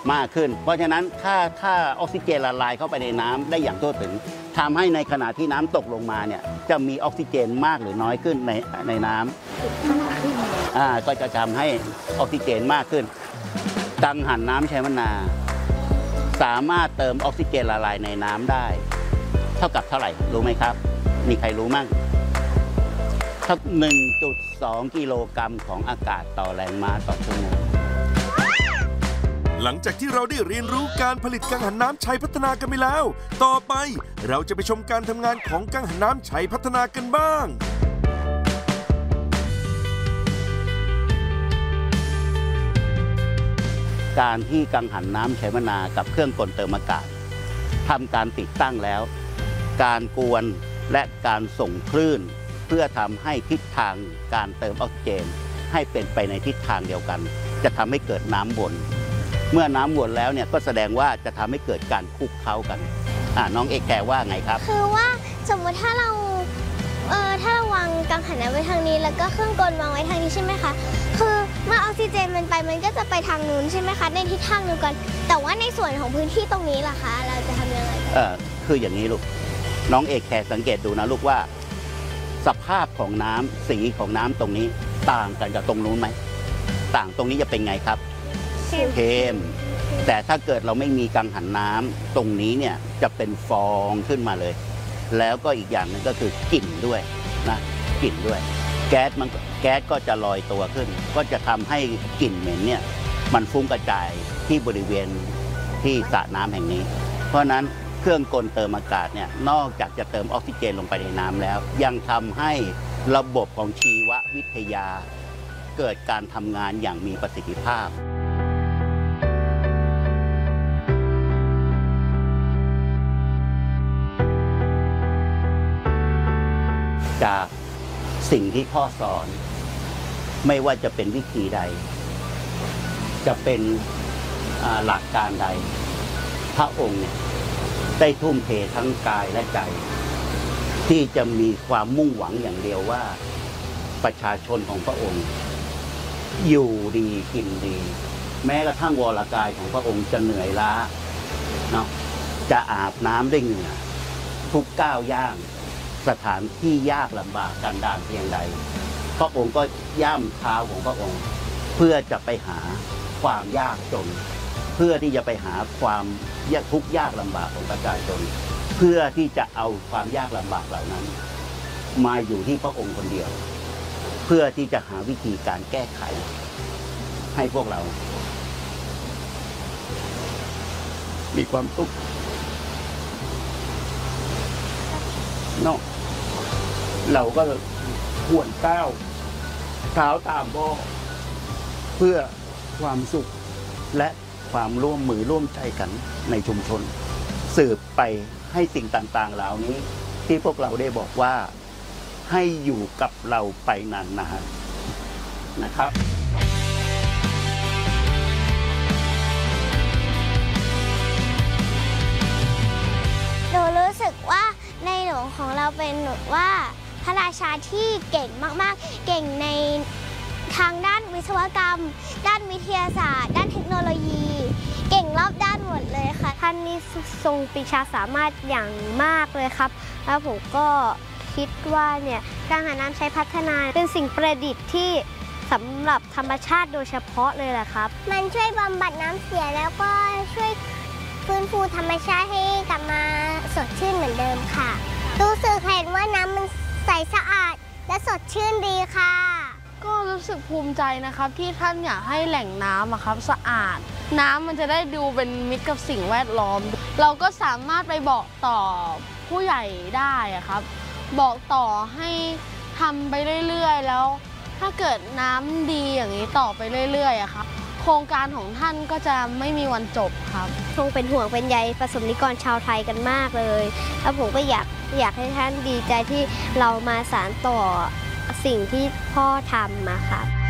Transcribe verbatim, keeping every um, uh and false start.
มากขึ้นเพราะฉะนั้นถ้าถ้าออกซิเจนละลายเข้าไปในน้ำได้อย่างทั่วถึงทำให้ในขณะที่น้ำตกลงมาเนี่ยจะมีออกซิเจนมากหรือน้อยขึ้นในในน้ำอ่าก็จะทำให้ออกซิเจนมากขึ้นกังหันน้ำชัยมนาสามารถเติมออกซิเจนละลายในน้ำได้เท่ากับเท่าไหร่รู้ไหมครับมีใครรู้มั่งสัก หนึ่งจุดสอง กิโลกรัมของอากาศต่อแรงม้าต่อชั่วโมงหลังจากที่เราได้เรียนรู้การผลิตกังหันน้ำชัยพัฒนากันไปแล้ว ต่อไปเราจะไปชมการทำงานของกังหันน้ำชัยพัฒนากันบ้างการที่กังหันน้ำชัยมนากับเครื่องกลเติมอากาศทำการติดตั้งแล้วการกวนและการส่งคลื่นเพื่อทำให้ทิศทางการเติมออกซิเจนให้เป็นไปในทิศทางเดียวกันจะทำให้เกิดน้ำวนเมื่อน้ำวนแล้วเนี่ยก็แสดงว่าจะทำให้เกิดการคลุกเคล้ากันอ่าน้องเอกแกว่าไงครับคือว่าสมมติถ้าเราเออถ้าเราวางกังหันน้ำไว้ทางนี้แล้วก็เครื่องกลวางไว้ทางนี้ใช่ไหมคะคือเมื่อออกซิเจนมันไปมันก็จะไปทางนู้นใช่ไหมคะในทิศทางเดียวกันแต่ว่าในส่วนของพื้นที่ตรงนี้ล่ะคะเราจะทำยังไงเออคืออย่างนี้ลูกน้องเอกแคร์สังเกตดูนะลูกว่าสภาพของน้ำสีของน้ำตรงนี้ต่างกันกับตรงนู้นไหมต่างตรงนี้จะเป็นไงครับเข้มแต่ถ้าเกิดเราไม่มีกังหันน้ำตรงนี้เนี่ยจะเป็นฟองขึ้นมาเลยแล้วก็อีกอย่างหนึ่งก็คือกลิ่นด้วยนะกลิ่นด้วยแก๊สมันแก๊สก็จะลอยตัวขึ้นก็จะทำให้กลิ่นเหม็นเนี่ยมันฟุ้งกระจายที่บริเวณที่สระน้ำแห่งนี้เพราะฉะนั้นเครื่องกลเติมอากาศเนี่ยนอกจากจะเติมออกซิเจนลงไปในน้ำแล้วยังทำให้ระบบของชีววิทยาเกิดการทำงานอย่างมีประสิทธิภาพจากสิ่งที่พ่อสอนไม่ว่าจะเป็นวิธีใดจะเป็นหลักการใดพระองค์เนี่ยได้ทุ่มเททั้งกายและใจที่จะมีความมุ่งหวังอย่างเดียวว่าประชาชนของพระองค์อยู่ดีกินดีแม้กระทั่งวรกายของพระองค์จะเหนื่อยล้าเนาะจะอาบน้ำด้วยเหงื่อทุกก้าวย่างสถานที่ยากลำบากกันดารเพียงใดพระองค์ก็ย่ำเท้าของพระองค์เพื่อจะไปหาความยากจนเพื่อที่จะไปหาความทุกข์ยากลำบากของประชาชนเพื่อที่จะเอาความยากลำบากเหล่านั้นมาอยู่ที่พระองค์คนเดียวเพื่อที่จะหาวิธีการแก้ไขให้พวกเรามีความสุขเนาะเราก็ควรก้าวเท้าตามพ่อเพื่อความสุขและความร่วมมือร่วมใจกันในชุมชนสืบไปให้สิ่งต่างๆเหล่านี้ที่พวกเราได้บอกว่าให้อยู่กับเราไปนานๆนะครับหนูรู้สึกว่าในหลวงของเราเป็นว่าพระราชาที่เก่งมากๆเก่งในทางด้านวิศวกรรมด้านวิทยาศาสตร์ด้านเทคโนโลยีเก่งรอบด้านหมดเลยค่ะท่านนี้ทรงปรีชาสามารถอย่างมากเลยครับแล้วผมก็คิดว่าเนี่ยกังหันน้ำชัยพัฒนาเป็นสิ่งประดิษฐ์ที่สำหรับธรรมชาติโดยเฉพาะเลยแหละครับมันช่วยบำบัดน้ำเสียแล้วก็ช่วยฟื้นฟูธรรมชาติให้กลับมาสดชื่นเหมือนเดิมค่ะรู้สึกเห็นว่าน้ำมันใสสะอาดและสดชื่นดีค่ะก็รู้สึกภูมิใจนะครับที่ท่านอยากให้แหล่งน้ำอะครับสะอาดน้ำมันจะได้ดูเป็นมิตรกับสิ่งแวดล้อมเราก็สามารถไปบอกต่อผู้ใหญ่ได้อะครับบอกต่อให้ทำไปเรื่อยๆแล้วถ้าเกิดน้ำดีอย่างนี้ต่อไปเรื่อยๆอะครับโครงการของท่านก็จะไม่มีวันจบครับคงเป็นห่วงเป็นใยประสบนิกรชาวไทยกันมากเลยแล้วผมก็อยากอยากให้ท่านดีใจที่เรามาสานต่อสิ่งที่พ่อทำมาครับ